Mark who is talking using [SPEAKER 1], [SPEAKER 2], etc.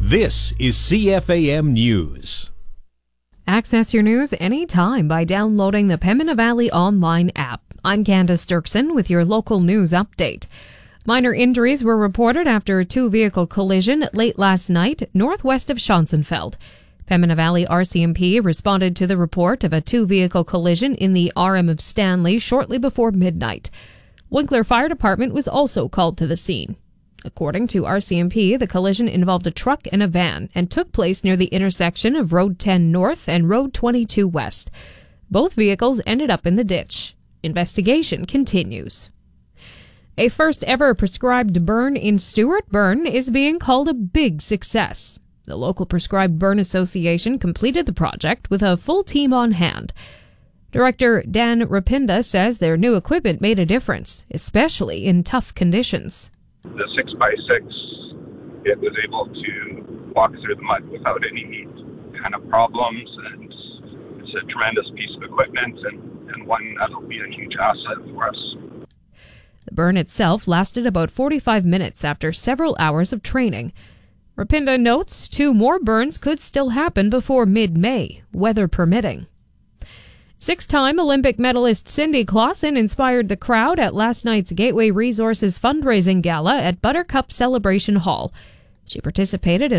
[SPEAKER 1] This is CFAM News.
[SPEAKER 2] Access your news anytime by downloading the Pembina Valley online app. I'm Candace Dirksen with your local news update. Minor injuries were reported after a two-vehicle collision late last night northwest of Schonzenfeld. Pembina Valley RCMP responded to the report of a two-vehicle collision in the RM of Stanley shortly before midnight. Winkler Fire Department was also called to the scene. According to RCMP, the collision involved a truck and a van and took place near the intersection of Road 10 North and Road 22 West. Both vehicles ended up in the ditch. Investigation continues. A first-ever prescribed burn in Stewart Burn is being called a big success. The local Prescribed Burn Association completed the project with a full team on hand. Director Dan Rapinda says their new equipment made a difference, especially in tough conditions.
[SPEAKER 3] The 6x6, it was able to walk through the mud without any kind of problems, and it's a tremendous piece of equipment and one that'll be a huge asset for us.
[SPEAKER 2] The burn itself lasted about 45 minutes after several hours of training. Rapinda notes 2 more burns could still happen before mid-May, weather permitting. 6-time Olympic medalist Cindy Clausen inspired the crowd at last night's Gateway Resources fundraising gala at Buttercup Celebration Hall. She participated in